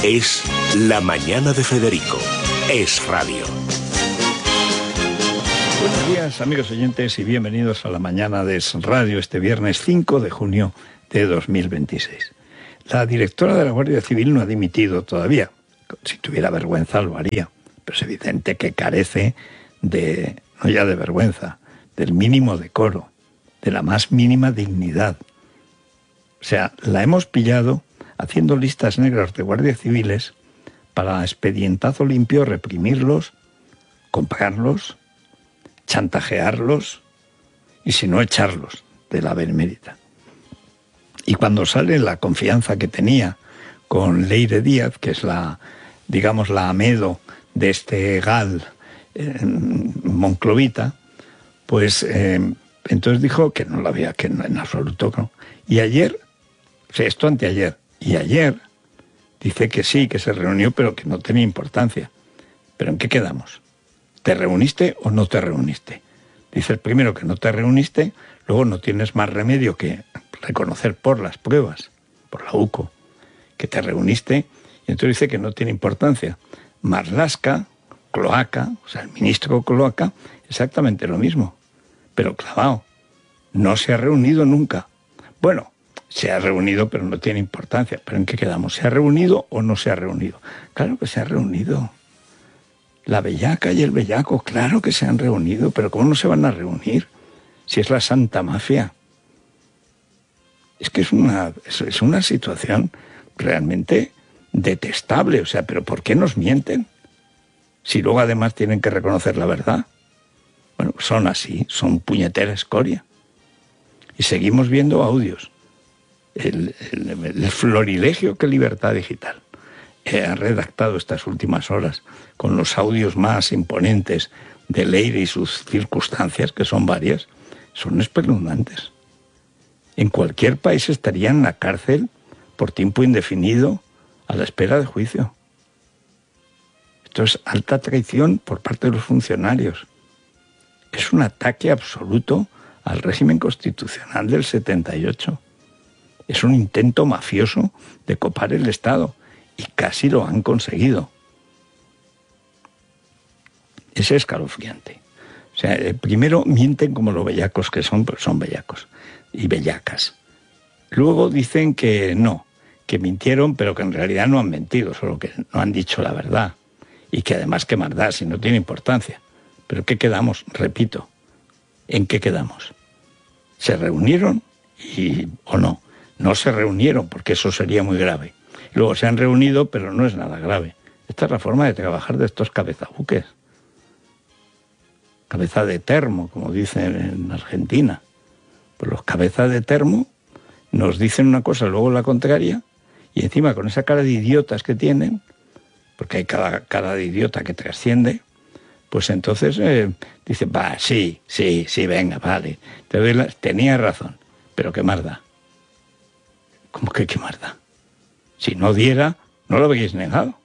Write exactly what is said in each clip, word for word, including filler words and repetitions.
Es La Mañana de Federico. Es radio. Buenos días, amigos oyentes, y bienvenidos a La Mañana de Es Radio este viernes cinco de junio de dos mil veintiséis. La directora de la Guardia Civil no ha dimitido todavía. Si tuviera vergüenza lo haría, pero es evidente que carece de, no ya de vergüenza, del mínimo decoro, de la más mínima dignidad. O sea, la hemos pillado haciendo listas negras de guardias civiles para expedientazo limpio reprimirlos, comprarlos, chantajearlos y si no echarlos de la benemérita. Y cuando sale la confianza que tenía con Leire Díaz, que es la, digamos, la Amedo de este gal eh, monclovita, pues eh, entonces dijo que no la había, que no, en absoluto no. Y ayer, o sea, esto anteayer, y ayer dice que sí, que se reunió, pero que no tenía importancia. ¿Pero en qué quedamos? ¿Te reuniste o no te reuniste? Dices primero que no te reuniste, luego no tienes más remedio que reconocer por las pruebas, por la U C O, que te reuniste, y entonces dice que no tiene importancia. Marlaska, Cloaca, o sea, el ministro Cloaca, exactamente lo mismo, pero clavado, no se ha reunido nunca. Bueno, se ha reunido, pero no tiene importancia. ¿Pero en qué quedamos? ¿Se ha reunido o no se ha reunido? Claro que se ha reunido. La bellaca y el bellaco, claro que se han reunido, pero ¿cómo no se van a reunir? Si es la santa mafia. Es que es una, es una situación realmente detestable. O sea, ¿pero por qué nos mienten? Si luego además tienen que reconocer la verdad. Bueno, son así, son puñetera escoria. Y seguimos viendo audios. El, el, el florilegio que Libertad Digital ha redactado estas últimas horas con los audios más imponentes de Leire y sus circunstancias, que son varias, son espeluznantes. En cualquier país estaría en la cárcel por tiempo indefinido a la espera de juicio. Esto es alta traición por parte de los funcionarios. Es un ataque absoluto al régimen constitucional del setenta y ocho. Es un intento mafioso de copar el Estado y casi lo han conseguido. Es escalofriante. O sea, primero mienten como los bellacos que son, pero son bellacos y bellacas. Luego dicen que no, que mintieron, pero que en realidad no han mentido, solo que no han dicho la verdad. Y que además qué más da si no tiene importancia. ¿Pero qué quedamos? Repito, ¿en qué quedamos? ¿Se reunieron y o no? No se reunieron, porque eso sería muy grave. Luego se han reunido, pero no es nada grave. Esta es la forma de trabajar de estos cabezabuques. Cabeza de termo, como dicen en Argentina. Pues los cabezas de termo nos dicen una cosa, luego la contraria, y encima con esa cara de idiotas que tienen, porque hay cada cara de idiota que trasciende, pues entonces eh, dice, va, sí, sí, sí, venga, vale, te doy la... tenía razón, pero qué más da. ¿Cómo que qué más da? Si no diera, no lo habéis negado.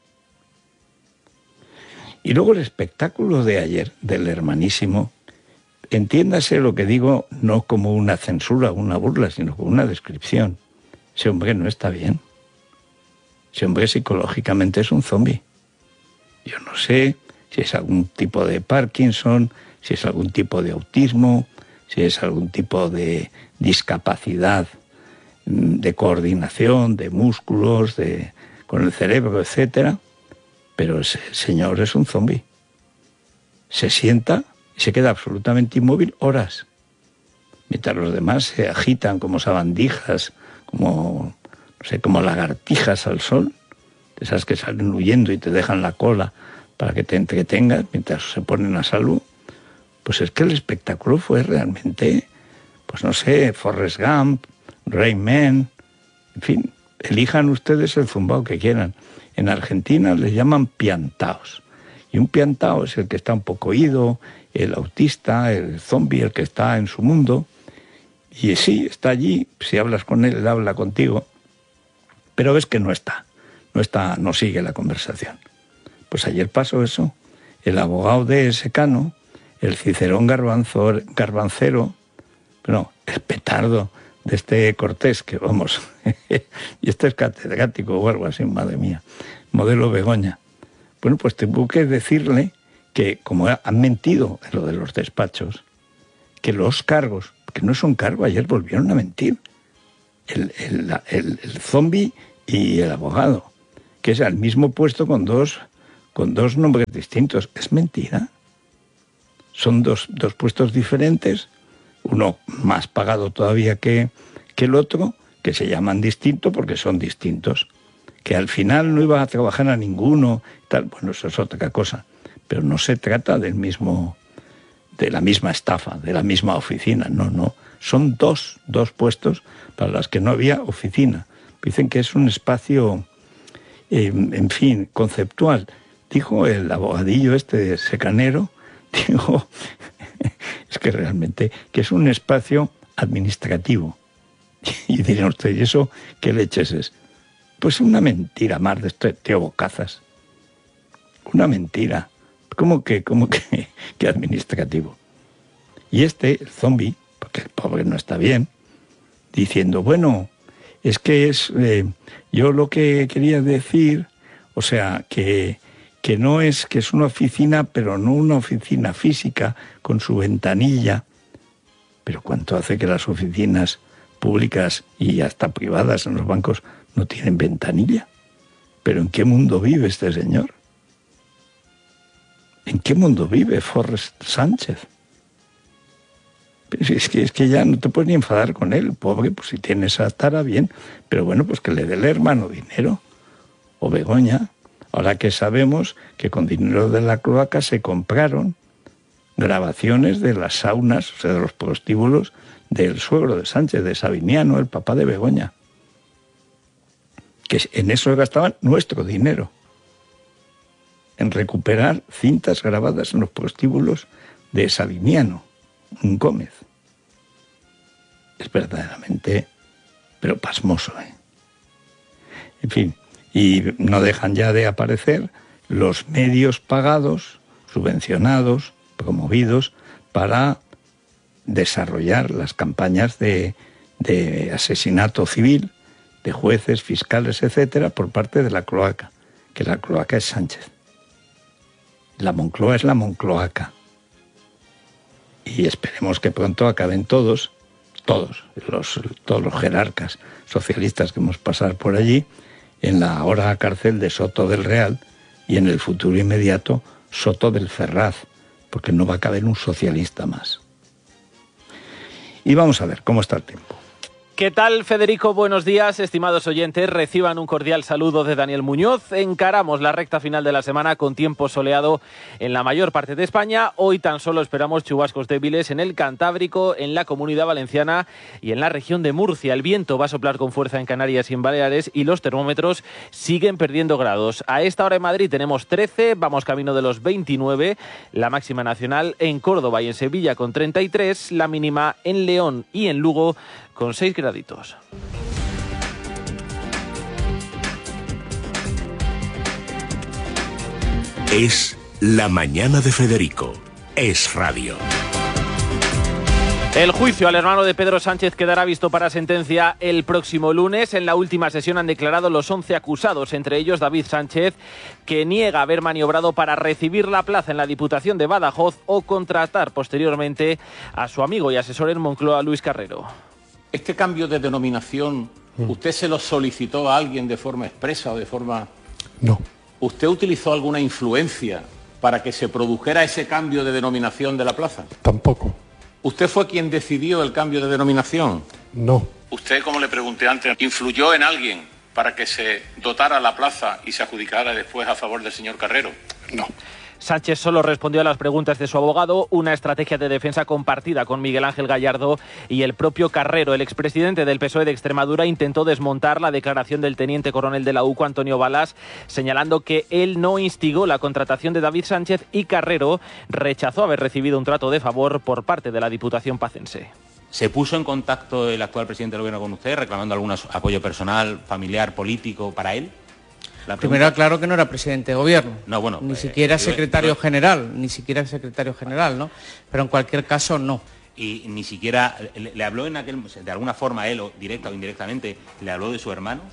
Y luego el espectáculo de ayer del Hermanísimo, entiéndase lo que digo no como una censura o una burla, sino como una descripción. Ese hombre no está bien. Ese hombre psicológicamente es un zombi. Yo no sé si es algún tipo de Parkinson, si es algún tipo de autismo, si es algún tipo de discapacidad de coordinación, de músculos, de con el cerebro, etcétera. Pero ese señor es un zombi. Se sienta y se queda absolutamente inmóvil horas, mientras los demás se agitan como sabandijas, como, no sé, como lagartijas al sol, de esas que salen huyendo y te dejan la cola para que te entretengas mientras se ponen a salvo. Pues es que el espectáculo fue realmente, pues no sé, Forrest Gump, Rain Man, en fin, elijan ustedes el zumbao que quieran. En Argentina les llaman piantaos. Y un piantao es el que está un poco ido, el autista, el zombi, el que está en su mundo. Y sí, está allí, si hablas con él, él habla contigo, pero ves que no está, no está, no sigue la conversación. Pues ayer pasó eso. El abogado de Secano, el Cicerón Garbanzo, Garbancero, no, el petardo de este Cortés, que vamos, y este es catedrático o algo así, madre mía. modelo Begoña. Bueno, pues tengo que decirle que, como han mentido en lo de los despachos, que los cargos, que no es un cargo, ayer volvieron a mentir, el, el, el, el zombi y el abogado, que es al mismo puesto con dos, con dos nombres distintos. Es mentira. Son dos, dos puestos diferentes, uno más pagado todavía que, que el otro, que se llaman distinto porque son distintos. Que al final no iba a trabajar a ninguno, tal, bueno, eso es otra cosa. Pero no se trata del mismo, de la misma estafa, de la misma oficina, no, no. Son dos, dos puestos para los que no había oficina. Dicen que es un espacio, eh, en fin, conceptual. Dijo el abogadillo este secanero, digo, es que realmente, que es un espacio administrativo. Y dirán ustedes, ¿y eso qué leches es? Pues una mentira más de este Teo Bocazas. Una mentira. ¿Cómo que, cómo que, que administrativo? Y este, el zombi, porque el pobre no está bien, diciendo, bueno, es que es, eh, yo lo que quería decir, o sea, que... que no es, que es una oficina, pero no una oficina física, con su ventanilla. Pero ¿cuánto hace que las oficinas públicas y hasta privadas en los bancos no tienen ventanilla? ¿Pero en qué mundo vive este señor? ¿En qué mundo vive Forrest Sánchez? Pero es que, es que ya no te puedes ni enfadar con él, pobre, pues si tiene esa tara, bien. Pero bueno, pues que le dé el hermano dinero. O Begoña. Ahora que sabemos que con dinero de la cloaca se compraron grabaciones de las saunas, o sea, de los prostíbulos del suegro de Sánchez, de Sabiniano, el papá de Begoña. Que en eso gastaban nuestro dinero. En recuperar cintas grabadas en los prostíbulos de Sabiniano, un Gómez. Es verdaderamente, pero pasmoso, ¿eh? En fin. Y no dejan ya de aparecer los medios pagados, subvencionados, promovidos, para desarrollar las campañas de, de asesinato civil de jueces, fiscales, etcétera, por parte de la cloaca, que la cloaca es Sánchez. La Moncloa es la Moncloaca. Y esperemos que pronto acaben todos, todos los, todos los jerarcas socialistas que hemos pasado por allí, en la ahora cárcel de Soto del Real y en el futuro inmediato Soto del Ferraz, porque no va a caber un socialista más. Y vamos a ver cómo está el tiempo. ¿Qué tal, Federico? Buenos días, estimados oyentes. Reciban un cordial saludo de Daniel Muñoz. Encaramos la recta final de la semana con tiempo soleado en la mayor parte de España. Hoy tan solo esperamos chubascos débiles en el Cantábrico, en la Comunidad Valenciana y en la región de Murcia. El viento va a soplar con fuerza en Canarias y en Baleares y los termómetros siguen perdiendo grados. A esta hora en Madrid tenemos trece, vamos camino de los veintinueve. La máxima nacional en Córdoba y en Sevilla con treinta y tres, la mínima en León y en Lugo con seis graditos. Es La Mañana de Federico. Es radio. El juicio al hermano de Pedro Sánchez quedará visto para sentencia el próximo lunes. En la última sesión han declarado los once acusados, entre ellos David Sánchez, que niega haber maniobrado para recibir la plaza en la Diputación de Badajoz o contratar posteriormente a su amigo y asesor en Moncloa, Luis Carrero. ¿Este cambio de denominación, usted se lo solicitó a alguien de forma expresa o de forma...? No. ¿Usted utilizó alguna influencia para que se produjera ese cambio de denominación de la plaza? Tampoco. ¿Usted fue quien decidió el cambio de denominación? No. ¿Usted, como le pregunté antes, influyó en alguien para que se dotara la plaza y se adjudicara después a favor del señor Carrero? No. Sánchez solo respondió a las preguntas de su abogado, una estrategia de defensa compartida con Miguel Ángel Gallardo y el propio Carrero. El expresidente del P S O E de Extremadura intentó desmontar la declaración del teniente coronel de la U C O, Antonio Balas, señalando que él no instigó la contratación de David Sánchez y Carrero rechazó haber recibido un trato de favor por parte de la Diputación pacense. ¿Se puso en contacto el actual presidente del Gobierno con usted, reclamando algún apoyo personal, familiar, político para él? Primero aclaro que no era presidente de gobierno, no, bueno, ni eh, siquiera yo, secretario yo... general, ni siquiera secretario general, ¿no? Pero en cualquier caso, no. Y ni siquiera le, le habló en aquel, de alguna forma él, o directa o indirectamente, le habló de su hermano.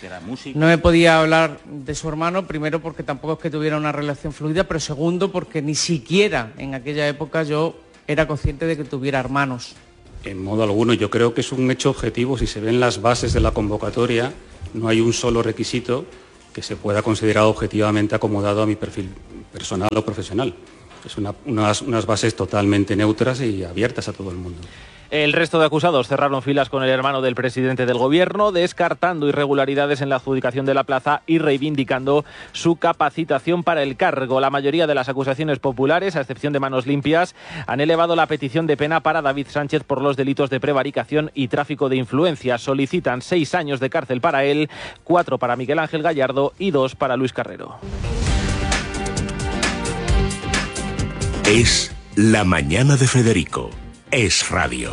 que era músico. No me podía hablar de su hermano, primero porque tampoco es que tuviera una relación fluida, pero segundo porque ni siquiera en aquella época yo era consciente de que tuviera hermanos. En modo alguno, yo creo que es un hecho objetivo. Si se ven las bases de la convocatoria, no hay un solo requisito que se pueda considerar objetivamente acomodado a mi perfil personal o profesional. Es una, unas, unas bases totalmente neutras y abiertas a todo el mundo. El resto de acusados cerraron filas con el hermano del presidente del gobierno, descartando irregularidades en la adjudicación de la plaza y reivindicando su capacitación para el cargo. La mayoría de las acusaciones populares, a excepción de Manos Limpias, han elevado la petición de pena para David Sánchez por los delitos de prevaricación y tráfico de influencias. Solicitan seis años de cárcel para él, cuatro para Miguel Ángel Gallardo y dos para Luis Carrero. Es La Mañana de Federico. Es Radio.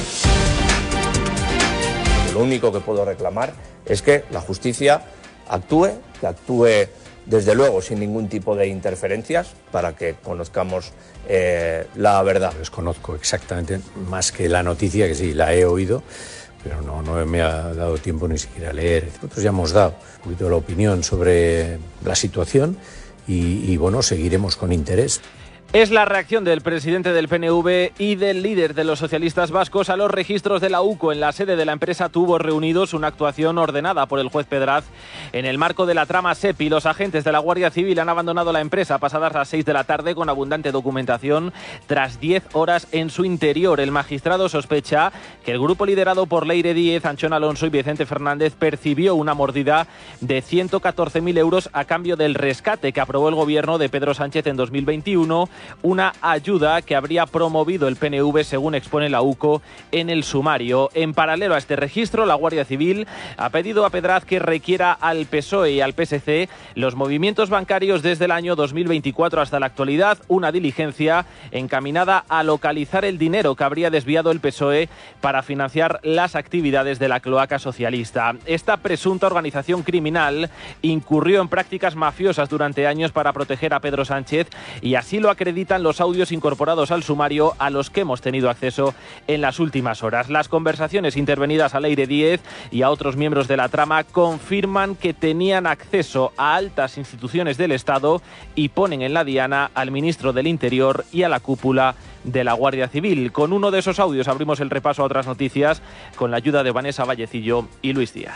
Lo único que puedo reclamar es que la justicia actúe, que actúe desde luego sin ningún tipo de interferencias para que conozcamos eh, la verdad. Desconozco exactamente más que la noticia, que sí, la he oído, pero no, no me ha dado tiempo ni siquiera a leer. Nosotros ya hemos dado un poquito la opinión sobre la situación y, y bueno, seguiremos con interés. Es la reacción del presidente del P N V y del líder de los socialistas vascos a los registros de la UCO en la sede de la empresa Tubos Reunidos, una actuación ordenada por el juez Pedraz en el marco de la trama SEPI. Los agentes de la Guardia Civil han abandonado la empresa pasadas las seis de la tarde con abundante documentación tras diez horas en su interior. El magistrado sospecha que el grupo liderado por Leire Díez, Anchón Alonso y Vicente Fernández percibió una mordida de ciento catorce mil euros a cambio del rescate que aprobó el gobierno de Pedro Sánchez en dos mil veintiuno, una ayuda que habría promovido el P N V, según expone la UCO en el sumario. En paralelo a este registro, la Guardia Civil ha pedido a Pedraz que requiera al P S O E y al P S C los movimientos bancarios desde el año dos mil veinticuatro hasta la actualidad, una diligencia encaminada a localizar el dinero que habría desviado el P S O E para financiar las actividades de la cloaca socialista. Esta presunta organización criminal incurrió en prácticas mafiosas durante años para proteger a Pedro Sánchez y así lo acreditan los audios incorporados al sumario a los que hemos tenido acceso en las últimas horas. Las conversaciones intervenidas a Leire Díez y a otros miembros de la trama confirman que tenían acceso a altas instituciones del Estado y ponen en la diana al ministro del Interior y a la cúpula de la Guardia Civil. Con uno de esos audios abrimos el repaso a otras noticias con la ayuda de Vanessa Vallecillo y Luis Díaz.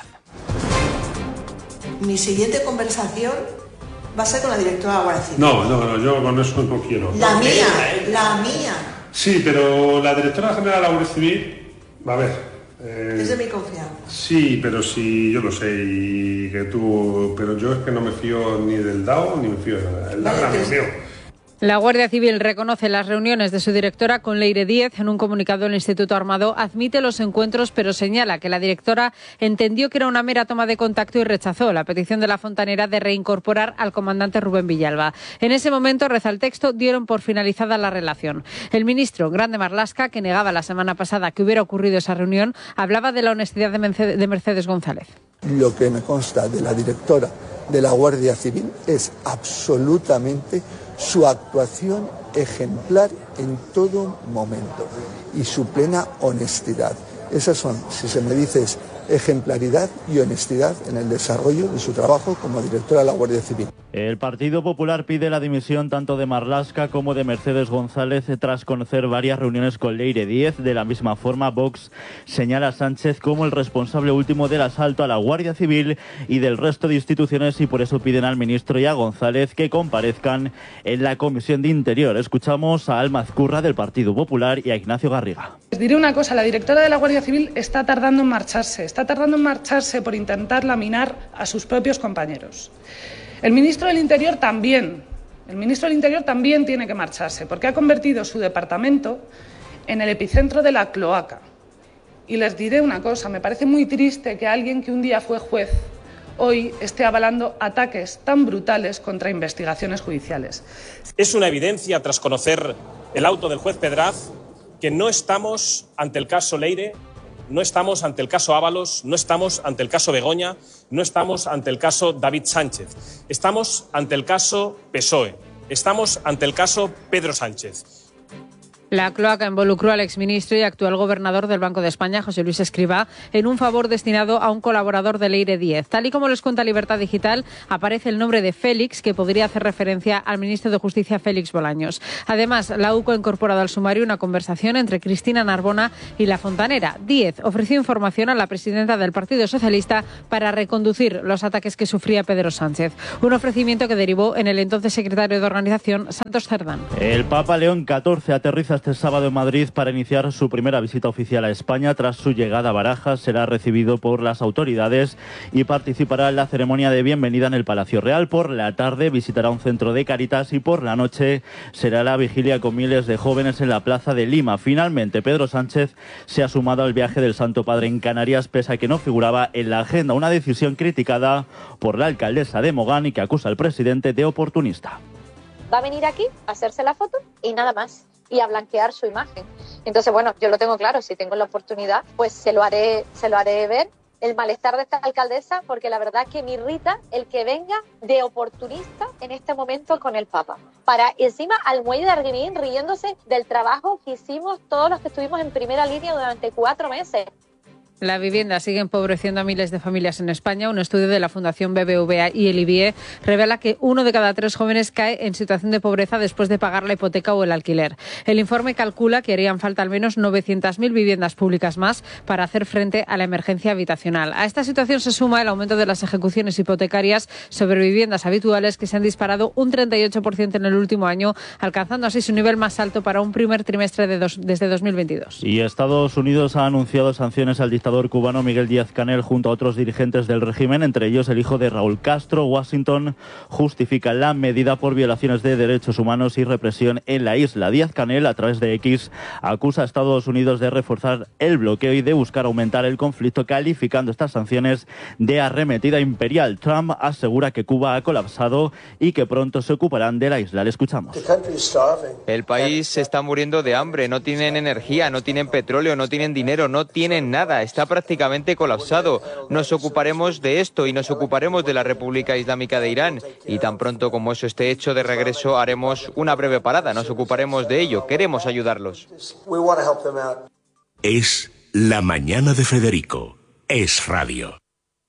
Mi siguiente conversación va a ser con la directora de la Guardia Civil. No, no, no, yo con eso no quiero. La mía, la mía. Sí, pero la directora general de la Guardia Civil, a ver... Eh, es de mi confianza. Sí, pero sí, yo lo sé, y que tú... Pero yo es que no me fío ni del D A O, ni me fío de nada. El D A O no me fío. La Guardia Civil reconoce las reuniones de su directora con Leire Díez. En un comunicado, el Instituto Armado admite los encuentros, pero señala que la directora entendió que era una mera toma de contacto y rechazó la petición de la fontanera de reincorporar al comandante Rubén Villalba. En ese momento, reza el texto, dieron por finalizada la relación. El ministro Grande Marlaska, que negaba la semana pasada que hubiera ocurrido esa reunión, hablaba de la honestidad de Mercedes González. Lo que me consta de la directora de la Guardia Civil es absolutamente su actuación ejemplar en todo momento y su plena honestidad. Esas son, si se me dice, es ejemplaridad y honestidad en el desarrollo de su trabajo como directora de la Guardia Civil. El Partido Popular pide la dimisión tanto de Marlaska como de Mercedes González tras conocer varias reuniones con Leire Díez. De la misma forma, Vox señala a Sánchez como el responsable último del asalto a la Guardia Civil y del resto de instituciones, y por eso piden al ministro y a González que comparezcan en la Comisión de Interior. Escuchamos a Alma Azcurra del Partido Popular y a Ignacio Garriga. Les diré una cosa, la directora de la Guardia Civil está tardando en marcharse, está tardando en marcharse por intentar laminar a sus propios compañeros. El ministro del Interior también, el ministro del Interior también tiene que marcharse, porque ha convertido su departamento en el epicentro de la cloaca. Y les diré una cosa, me parece muy triste que alguien que un día fue juez hoy esté avalando ataques tan brutales contra investigaciones judiciales. Es una evidencia, tras conocer el auto del juez Pedraz, que no estamos ante el caso Leire, no estamos ante el caso Ábalos, no estamos ante el caso Begoña, no estamos ante el caso David Sánchez. Estamos ante el caso P S O E, estamos ante el caso Pedro Sánchez. La cloaca involucró al exministro y actual gobernador del Banco de España, José Luis Escrivá, en un favor destinado a un colaborador de Leire diez. Tal y como les cuenta Libertad Digital, aparece el nombre de Félix, que podría hacer referencia al ministro de Justicia, Félix Bolaños. Además, la U C O ha incorporado al sumario una conversación entre Cristina Narbona y la fontanera. Díez ofreció información a la presidenta del Partido Socialista para reconducir los ataques que sufría Pedro Sánchez. Un ofrecimiento que derivó en el entonces secretario de Organización, Santos Cerdán. El Papa León catorce aterriza este sábado en Madrid para iniciar su primera visita oficial a España. Tras su llegada a Barajas, será recibido por las autoridades y participará en la ceremonia de bienvenida en el Palacio Real. Por la tarde visitará un centro de Cáritas y por la noche será la vigilia con miles de jóvenes en la Plaza de Lima. Finalmente, Pedro Sánchez se ha sumado al viaje del Santo Padre en Canarias, pese a que no figuraba en la agenda. Una decisión criticada por la alcaldesa de Mogán y que acusa al presidente de oportunista. Va a venir aquí a hacerse la foto y nada más, y a blanquear su imagen. Entonces, bueno, yo lo tengo claro, si tengo la oportunidad, pues se lo haré, se lo haré ver. El malestar de esta alcaldesa, porque la verdad que me irrita el que venga de oportunista en este momento con el Papa. Para encima al muelle de Arguinín riéndose del trabajo que hicimos todos los que estuvimos en primera línea durante cuatro meses. La vivienda sigue empobreciendo a miles de familias en España. Un estudio de la Fundación B B V A y el I B I E revela que uno de cada tres jóvenes cae en situación de pobreza después de pagar la hipoteca o el alquiler. El informe calcula que harían falta al menos novecientas mil viviendas públicas más para hacer frente a la emergencia habitacional. A esta situación se suma el aumento de las ejecuciones hipotecarias sobre viviendas habituales, que se han disparado un treinta y ocho por ciento en el último año, alcanzando así su nivel más alto para un primer trimestre de dos, desde dos mil veintidós. Y Estados Unidos ha anunciado sanciones al dictador cubano Miguel Díaz-Canel junto a otros dirigentes del régimen, entre ellos el hijo de Raúl Castro. Washington justifica la medida por violaciones de derechos humanos y represión en la isla. Díaz-Canel, a través de X, acusa a Estados Unidos de reforzar el bloqueo y de buscar aumentar el conflicto, calificando estas sanciones de arremetida imperial. Trump asegura que Cuba ha colapsado y que pronto se ocuparán de la isla. Le escuchamos. El país se está muriendo de hambre, no tienen energía, no tienen petróleo, no tienen dinero, no tienen nada. Está prácticamente colapsado. Nos ocuparemos de esto y nos ocuparemos de la República Islámica de Irán. Y tan pronto como eso esté hecho, de regreso haremos una breve parada. Nos ocuparemos de ello. Queremos ayudarlos. Es La Mañana de Federico. Es Radio.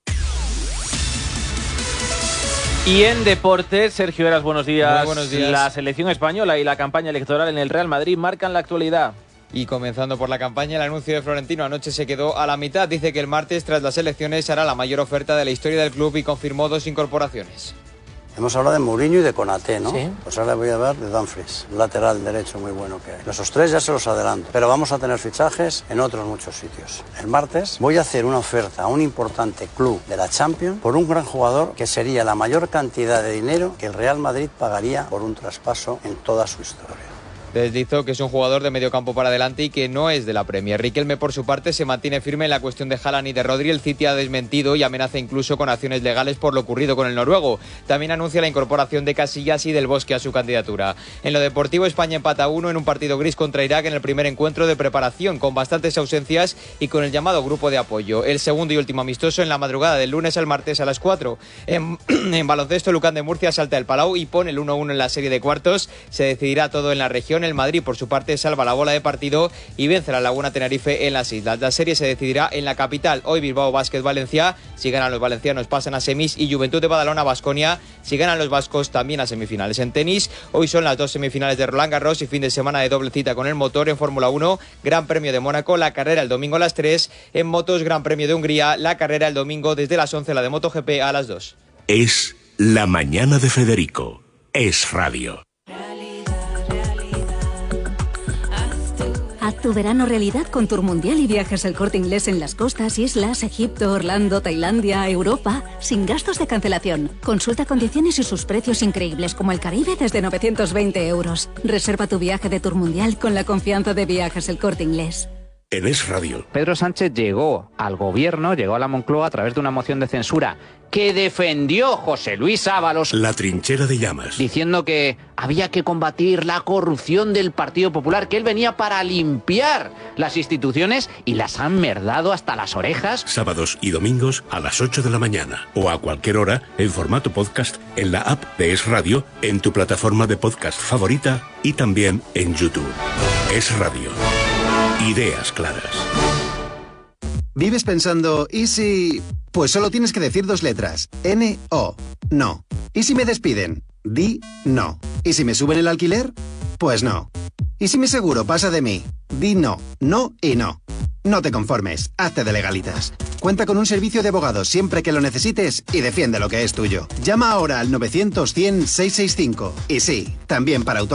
Y en deportes, Sergio Heras, buenos días. Muy buenos días. La selección española y la campaña electoral en el Real Madrid marcan la actualidad. Y comenzando por la campaña, el anuncio de Florentino anoche se quedó a la mitad. Dice que el martes, tras las elecciones, hará la mayor oferta de la historia del club y confirmó dos incorporaciones. Hemos hablado de Mourinho y de Konaté, ¿no? Sí. Pues ahora voy a hablar de Dumfries, lateral derecho muy bueno que hay. Esos tres ya se los adelanto, pero vamos a tener fichajes en otros muchos sitios. El martes voy a hacer una oferta a un importante club de la Champions por un gran jugador que sería la mayor cantidad de dinero que el Real Madrid pagaría por un traspaso en toda su historia. Deslizó que es un jugador de medio campo para adelante y que no es de la Premier. Riquelme, por su parte, se mantiene firme en la cuestión de Haaland y de Rodri. El City ha desmentido y amenaza incluso con acciones legales por lo ocurrido con el noruego. También anuncia la incorporación de Casillas y Del Bosque a su candidatura. En lo deportivo, España empata uno en un partido gris contra Irak en el primer encuentro de preparación, con bastantes ausencias y con el llamado grupo de apoyo. El segundo y último amistoso en la madrugada del lunes al martes a las cuatro. En, en baloncesto, Lucán de Murcia salta el Palau y pone el uno uno en la serie de cuartos. Se decidirá todo en la región. El Madrid, por su parte, salva la bola de partido y vence a la Laguna Tenerife en las islas. La serie se decidirá en la capital. Hoy Bilbao Basket Valencia. Si ganan los valencianos pasan a semis, y Juventud de Badalona Baskonia. Si ganan los vascos también a semifinales. En tenis, hoy son las dos semifinales de Roland Garros y fin de semana de doble cita con el motor. En Fórmula uno, Gran Premio de Mónaco, la carrera el domingo a las tres. En motos, Gran Premio de Hungría, la carrera el domingo desde las once, la de MotoGP a las dos. Es La Mañana de Federico. Es Radio. Haz tu verano realidad con Tour Mundial y Viajes El Corte Inglés en las costas, islas, Egipto, Orlando, Tailandia, Europa, sin gastos de cancelación. Consulta condiciones y sus precios increíbles, como el Caribe desde novecientos veinte euros. Reserva tu viaje de Tour Mundial con la confianza de Viajes El Corte Inglés. en Es Radio. Pedro Sánchez llegó al gobierno, llegó a la Moncloa a través de una moción de censura que defendió José Luis Ábalos. La trinchera de llamas. Diciendo que había que combatir la corrupción del Partido Popular, que él venía para limpiar las instituciones y las han merdado hasta las orejas. Sábados y domingos a las ocho de la mañana o a cualquier hora en formato podcast en la app de Es Radio, en tu plataforma de podcast favorita y también en YouTube. Es Radio. Ideas claras. ¿Vives pensando, ¿y si...? Pues solo tienes que decir dos letras. N O. No. ¿Y si me despiden? Di no. ¿Y si me suben el alquiler? Pues no. ¿Y si mi seguro pasa de mí? Di no. No y no. No te conformes. Hazte de Legalitas. Cuenta con un servicio de abogados siempre que lo necesites y defiende lo que es tuyo. Llama ahora al novecientos cien seiscientos sesenta y cinco. Y sí, también para autónomos.